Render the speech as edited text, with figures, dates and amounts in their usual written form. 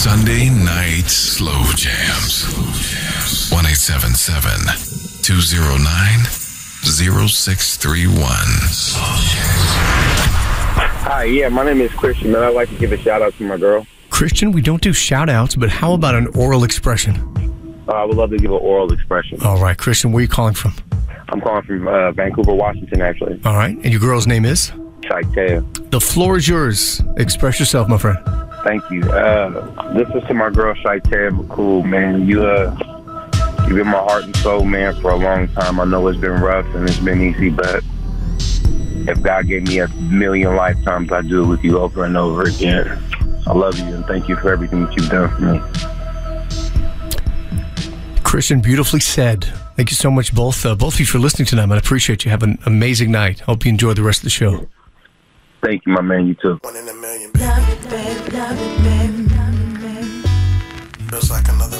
Sunday night slow jams. 1-877-209-0631. Hi, yeah, my name is Christian, and I'd like to give a shout out to my girl. Christian, we don't do shout outs, but how about an oral expression? I would love to give an oral expression. All right, Christian, where are you calling from? I'm calling from Vancouver, Washington, actually. All right, and your girl's name is? Shaitea. The floor is yours. Express yourself, my friend. Thank you. This is to my girl, Shaitea McCool, man. You've been my heart and soul, man, for a long time. I know it's been rough and it's been easy, but if God gave me 1,000,000 lifetimes, I'd do it with you over and over again. I love you and thank you for everything that you've done for me. Christian, beautifully said. Thank you so much, both of you, for listening tonight. I appreciate you. Have an amazing night. Hope you enjoy the rest of the show. Thank you, my man. You too. 1 in a million, baby. Love it, babe, love it, babe.